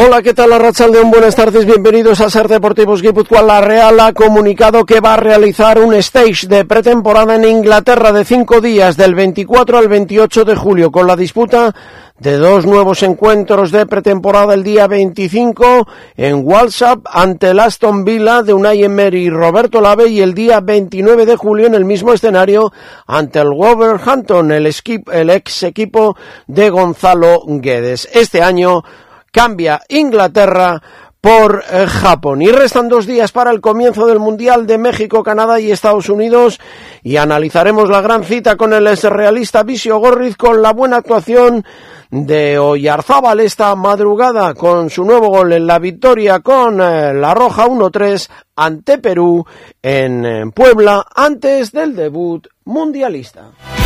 Hola, ¿qué tal? Arratsaldeon, buenas tardes, bienvenidos a Ser Deportivos Guipúzcoa. La Real ha comunicado que va a realizar un stage de pretemporada en Inglaterra de 5 días, del 24 al 28 de julio, con la disputa de 2 nuevos encuentros de pretemporada el día 25 en Walsall ante el Aston Villa de Unai Emery y Roberto Lave, y el día 29 de julio en el mismo escenario ante el Wolverhampton, el ex equipo de Gonzalo Guedes. Este año cambia Inglaterra por Japón. Y restan 2 días para el comienzo del Mundial de México, Canadá y Estados Unidos, y analizaremos la gran cita con el exrealista Visio Gorriz, con la buena actuación de Oyarzábal esta madrugada con su nuevo gol en la victoria con la Roja 1-3 ante Perú en Puebla antes del debut mundialista.